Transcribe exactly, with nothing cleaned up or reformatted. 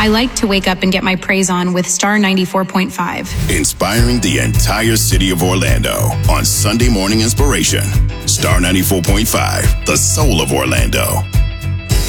I like to wake up and get my praise on with Star ninety-four point five. Inspiring the entire city of Orlando on Sunday Morning Inspiration. Star ninety-four point five, the soul of Orlando.